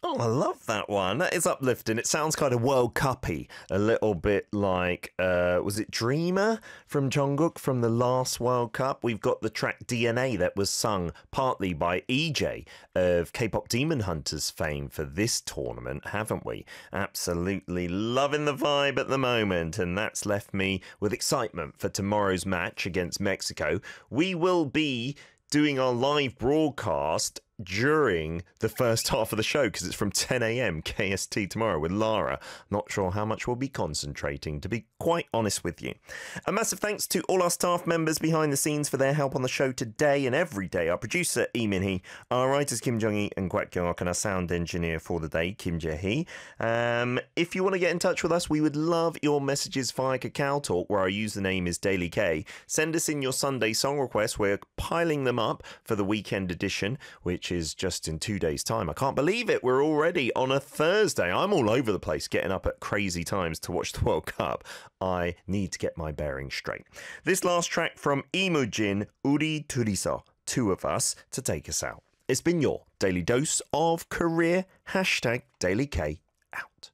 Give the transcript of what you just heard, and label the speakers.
Speaker 1: Oh, I love that one. That is uplifting. It sounds kind of World Cup-y, a little bit like, was it Dreamer from Jungkook from the last World Cup? We've got the track DNA that was sung partly by EJ of K-pop Demon Hunters fame for this tournament, haven't we? Absolutely loving the vibe at the moment, and that's left me with excitement for tomorrow's match against Mexico. We will be doing our live broadcast during the first half of the show because it's from 10 a.m. KST tomorrow with Lara. Not sure how much we'll be concentrating, to be quite honest with you. A massive thanks to all our staff members behind the scenes for their help on the show today and every day. Our producer, Lee Min-hee, our writers, Kim Jong-hee and Kwak Kyung-ok, and our sound engineer for the day, Kim Jae-hee. If you want to get in touch with us, we would love your messages via Kakao Talk, where our username is Daily K. Send us in your Sunday song requests. We're piling them up for the weekend edition, which is just in 2 days' time. I can't believe it. We're already on a Thursday. I'm all over the place getting up at crazy times to watch the World Cup. I need to get my bearings straight. This last track from Imujin, Uri Turiso, two of us, to take us out. It's been your daily dose of career. #DailyK out.